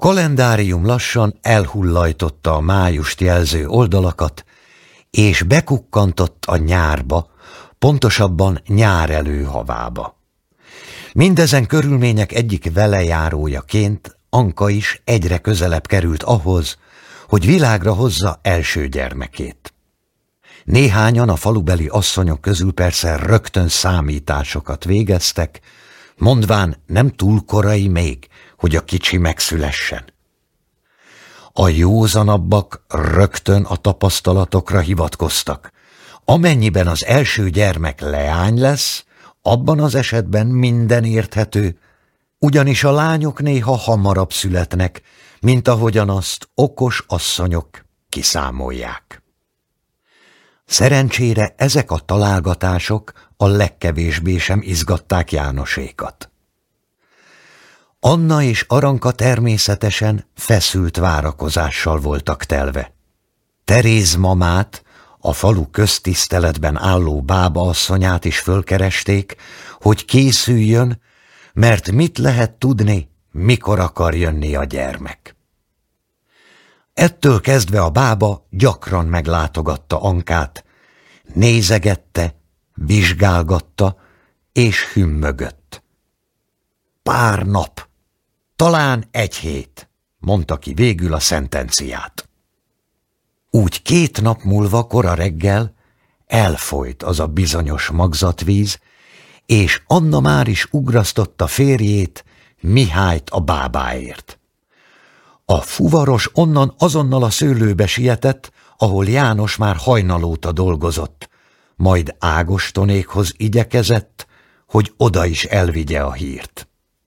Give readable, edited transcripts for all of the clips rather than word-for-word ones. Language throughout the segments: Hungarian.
kalendárium lassan elhullajtotta a májust jelző oldalakat, és bekukkantott a nyárba, pontosabban nyárelő havába. Mindezen körülmények egyik velejárójaként Anka is egyre közelebb került ahhoz, hogy világra hozza első gyermekét. Néhányan a falubeli asszonyok közül persze rögtön számításokat végeztek, mondván nem túl korai még, hogy a kicsi megszülessen. A józanabbak rögtön a tapasztalatokra hivatkoztak. Amennyiben az első gyermek leány lesz, abban az esetben minden érthető, ugyanis a lányok néha hamarabb születnek, mint ahogyan azt okos asszonyok kiszámolják. Szerencsére ezek a találgatások a legkevésbé sem izgatták Jánosékat. Anna és Aranka természetesen feszült várakozással voltak telve. Teréz mamát, a falu köztiszteletben álló bábaasszonyát is fölkeresték, hogy készüljön, mert mit lehet tudni, mikor akar jönni a gyermek. Ettől kezdve a bába gyakran meglátogatta Ankát, nézegette, vizsgálgatta és hümmögött. Pár nap, talán egy hét, mondta ki végül a szentenciát. Úgy 2 nap múlva kora reggel elfolyt az a bizonyos magzatvíz, és Anna már is ugrasztotta férjét, Mihályt a bábáért. A fuvaros onnan azonnal a szőlőbe sietett, ahol János már hajnalóta dolgozott, majd Ágostonékhoz igyekezett, hogy oda is elvigye a hírt.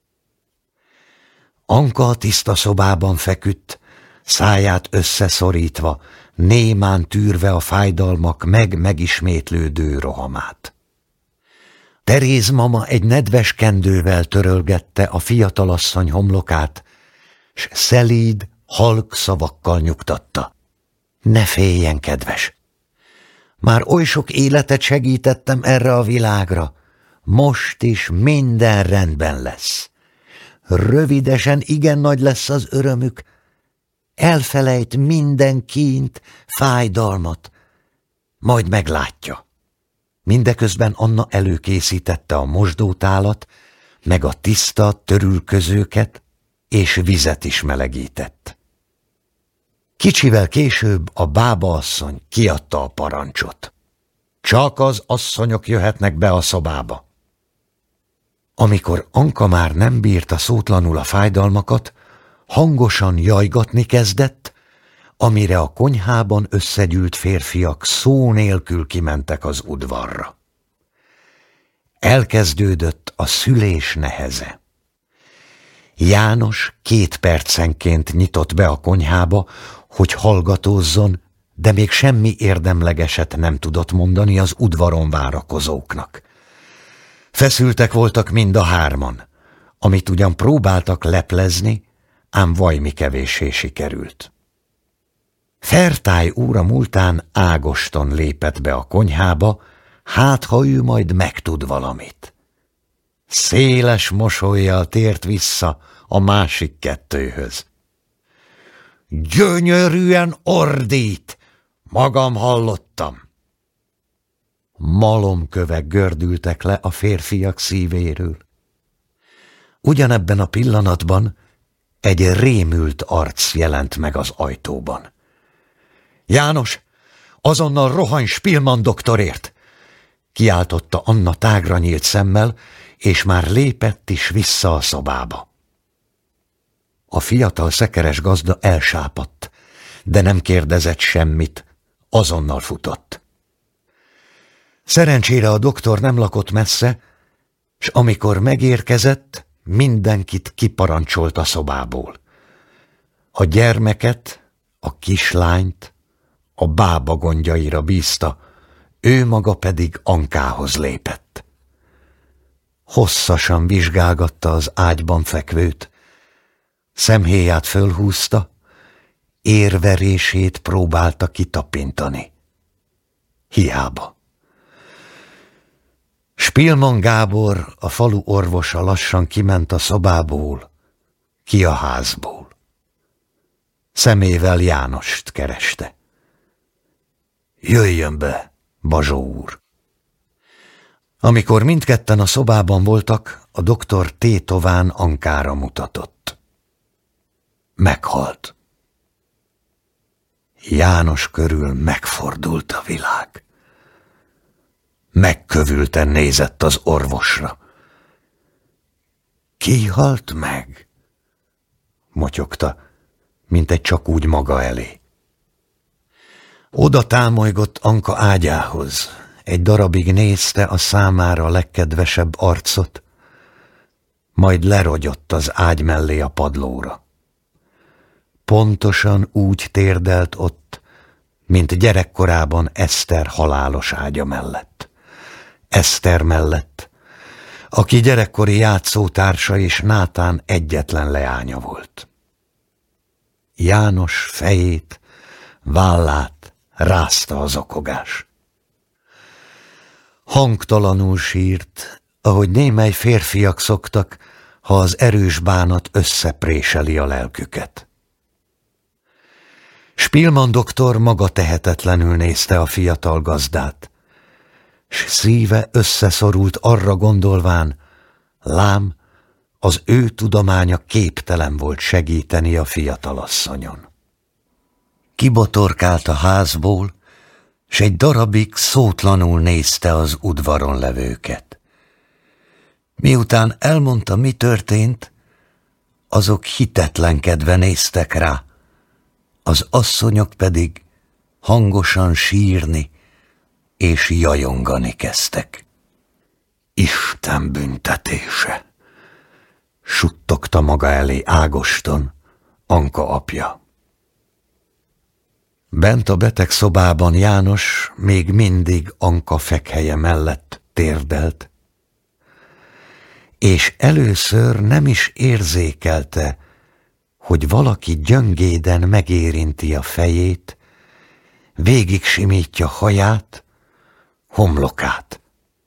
Anka a tiszta szobában feküdt, száját összeszorítva, némán tűrve a fájdalmak megismétlődő rohamát. Teréz mama egy nedves kendővel törölgette a fiatalasszony homlokát, s szelíd, halk szavakkal nyugtatta. Ne féljen, kedves! Már oly sok életet segítettem erre a világra, most is minden rendben lesz. Rövidesen igen nagy lesz az örömük, elfelejt minden kínt, fájdalmat, majd meglátja. Mindeközben Anna előkészítette a mosdótálat, meg a tiszta törülközőket, és vizet is melegített. Kicsivel később a bábaasszony kiadta a parancsot. Csak az asszonyok jöhetnek be a szobába. Amikor Anka már nem bírta szótlanul a fájdalmakat, hangosan jajgatni kezdett, amire a konyhában összegyűlt férfiak szó nélkül kimentek az udvarra. Elkezdődött a szülés neheze. János 2 percenként nyitott be a konyhába, hogy hallgatózzon, de még semmi érdemlegeset nem tudott mondani az udvaron várakozóknak. Feszültek voltak mind a 3, amit ugyan próbáltak leplezni, ám vajmi kevéssé sikerült. Fertály óra múltán Ágoston lépett be a konyhába, hát ha ő majd megtud valamit. Széles mosollyal tért vissza a másik 2-höz. Gyönyörűen ordít, magam hallottam. Malomkövek gördültek le a férfiak szívéről. Ugyanebben a pillanatban egy rémült arc jelent meg az ajtóban. János, azonnal rohanj Spillmann doktorért! Kiáltotta Anna tágra nyílt szemmel, és már lépett is vissza a szobába. A fiatal szekeres gazda elsápadt, de nem kérdezett semmit, azonnal futott. Szerencsére a doktor nem lakott messze, s amikor megérkezett, mindenkit kiparancsolt a szobából. A gyermeket, a kislányt a bába gondjaira bízta, ő maga pedig Ankához lépett. Hosszasan vizsgálgatta az ágyban fekvőt, szemhéját fölhúzta, érverését próbálta kitapintani. Hiába. Spillmann Gábor, a falu orvosa lassan kiment a szobából, ki a házból. Szemével Jánost kereste. Jöjjön be, Bazsó úr! Amikor mindketten a szobában voltak, a doktor tétován Ankára mutatott. Meghalt. János körül megfordult a világ. Megkövülten nézett az orvosra. Ki halt meg? Motyogta, mintegy csak úgy maga elé. Oda támolygott Anka ágyához. Egy darabig nézte a számára legkedvesebb arcot, majd lerogyott az ágy mellé a padlóra. Pontosan úgy térdelt ott, mint gyerekkorában Eszter halálos ágya mellett. Eszter mellett, aki gyerekkori játszótársa és Nátán egyetlen leánya volt. János fejét, vállát rázta az okogás. Hangtalanul sírt, ahogy némely férfiak szoktak, ha az erős bánat összepréseli a lelküket. Spielmann doktor maga tehetetlenül nézte a fiatal gazdát, s szíve összeszorult arra gondolván, lám, az ő tudománya képtelen volt segíteni a fiatalasszonyon. Kibotorkált a házból, s egy darabig szótlanul nézte az udvaron levőket. Miután elmondta, mi történt, azok hitetlenkedve néztek rá, az asszonyok pedig hangosan sírni és jajongani kezdtek. Isten büntetése! Suttogta maga elé Ágoston, Anka apja. Bent a betegszobában János még mindig Anka fekhelye mellett térdelt, és először nem is érzékelte, hogy valaki gyöngéden megérinti a fejét, végig simítja haját, homlokát.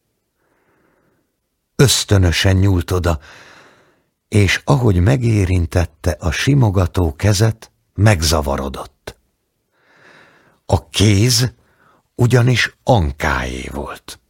Ösztönösen nyúlt oda, és ahogy megérintette a simogató kezet, megzavarodott. A kéz ugyanis Ankáé volt.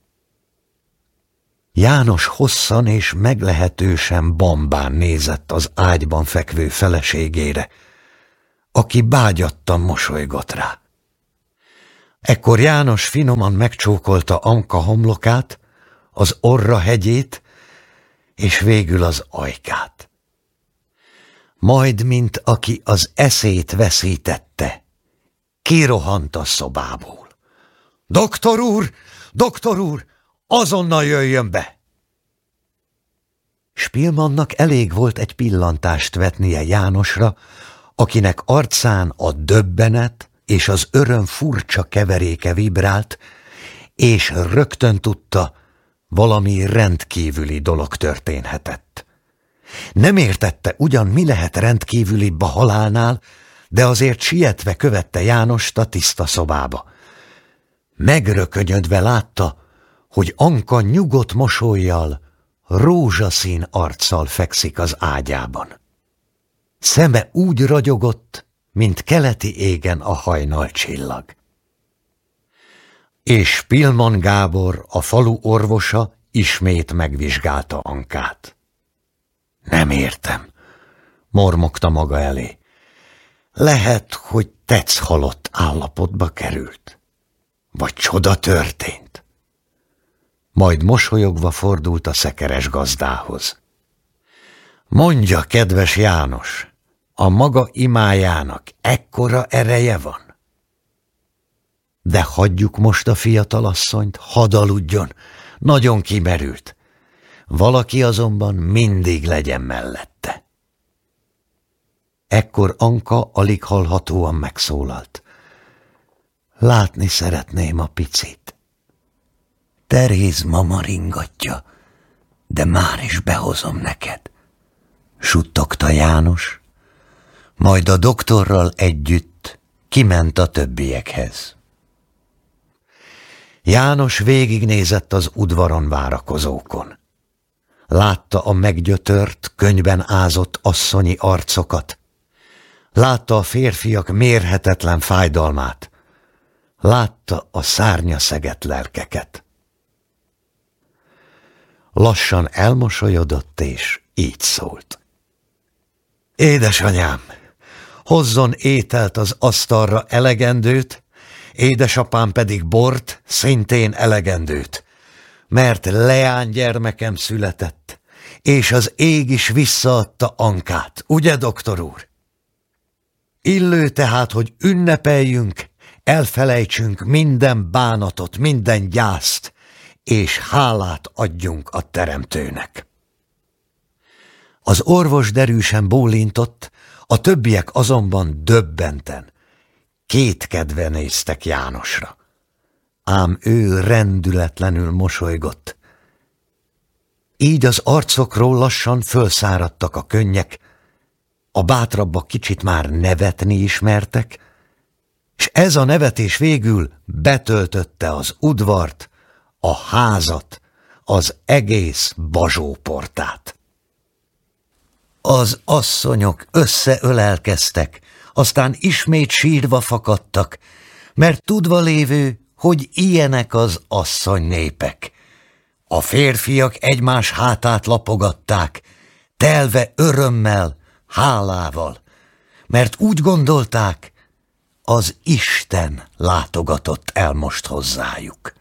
János hosszan és meglehetősen bambán nézett az ágyban fekvő feleségére, aki bágyattan mosolygott rá. Ekkor János finoman megcsókolta Anka homlokát, az orra hegyét, és végül az ajkát. Majd, mint aki az eszét veszítette, kirohant a szobából. Doktor úr! Doktor úr! Azonnal jöjjön be! Spielmannnak elég volt egy pillantást vetnie Jánosra, akinek arcán a döbbenet és az öröm furcsa keveréke vibrált, és rögtön tudta, valami rendkívüli dolog történhetett. Nem értette ugyan, mi lehet rendkívülibb a halálnál, de azért sietve követte Jánost a tiszta szobába. Megrökönyödve látta, hogy Anka nyugodt mosollyal, rózsaszín arccal fekszik az ágyában. Szeme úgy ragyogott, mint keleti égen a hajnalcsillag. És Spielmann Gábor, a falu orvosa ismét megvizsgálta Ankát. Nem értem, mormogta maga elé. Lehet, hogy tetsz halott állapotba került, vagy csoda történt. Majd mosolyogva fordult a szekeres gazdához. Mondja, kedves János, a maga imájának ekkora ereje van? De hagyjuk most a fiatalasszonyt, hadd aludjon, nagyon kimerült. Valaki azonban mindig legyen mellette. Ekkor Anka alig hallhatóan megszólalt. Látni szeretném a picit. Teréz mama ringatja, de már is behozom neked, suttogta János, majd a doktorral együtt kiment a többiekhez. János végignézett az udvaron várakozókon. Látta a meggyötört, könnyben ázott asszonyi arcokat, Látta a férfiak mérhetetlen fájdalmát. Látta a szárnyaszegett lelkeket. Lassan elmosolyodott, és így szólt. Édesanyám, hozzon ételt az asztalra elegendőt, édesapám pedig bort, szintén elegendőt, mert leánygyermekem született, és az ég is visszaadta Ankát, ugye, doktor úr? Illő tehát, hogy ünnepeljünk, elfelejtsünk minden bánatot, minden gyászt, és hálát adjunk a Teremtőnek. Az orvos derűsen bólintott, a többiek azonban döbbenten, kétkedve néztek Jánosra. Ám ő rendületlenül mosolygott. Így az arcokról lassan fölszáradtak a könnyek, a bátrabbak kicsit már nevetni ismertek, és ez a nevetés végül betöltötte az udvart, a házat, az egész Bazsóportát. Az asszonyok összeölelkeztek, aztán ismét sírva fakadtak, mert tudva lévő, hogy ilyenek az asszonynépek. A férfiak egymás hátát lapogatták, telve örömmel, hálával, mert úgy gondolták, az Isten látogatott el most hozzájuk.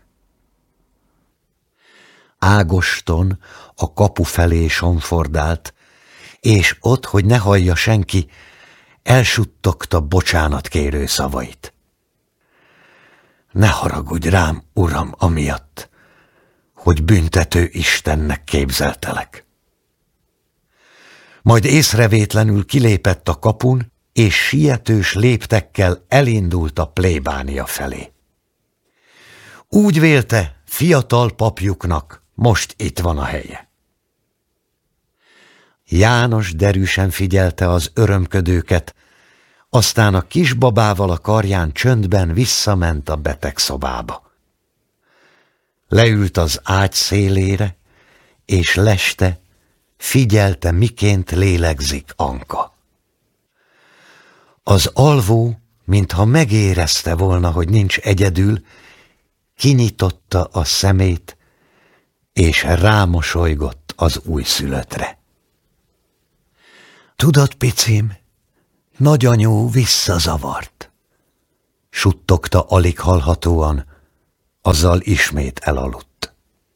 Ágoston a kapu felé sonfordált, és ott, hogy ne hallja senki, elsuttogta bocsánatkérő szavait. Ne haragudj rám, uram, amiatt, hogy büntető Istennek képzeltelek. Majd észrevétlenül kilépett a kapun, és sietős léptekkel elindult a plébánia felé. Úgy vélte, fiatal papjuknak most itt van a helye. János derűsen figyelte az örömködőket, aztán a kisbabával a karján csöndben visszament a betegszobába. Leült az ágy szélére, és leste, figyelte, miként lélegzik Anka. Az alvó, mintha megérezte volna, hogy nincs egyedül, kinyitotta a szemét, és rámosolygott az újszülöttre. Tudod, picim, nagyanyú visszazavart, suttogta alig hallhatóan, azzal ismét elaludt.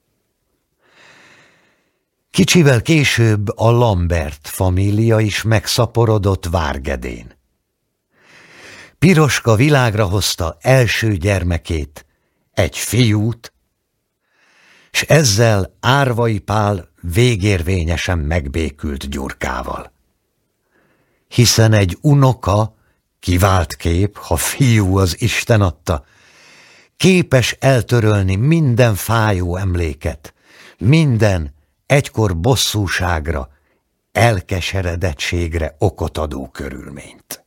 Kicsivel később a Lambert família is megszaporodott Várgedén. Piroska világra hozta első gyermekét, egy fiút, s ezzel Árvai Pál végérvényesen megbékült Gyurkával. Hiszen egy unoka, kivált kép, ha fiú az Isten adta, képes eltörölni minden fájó emléket, minden egykor bosszúságra, elkeseredettségre okot adó körülményt.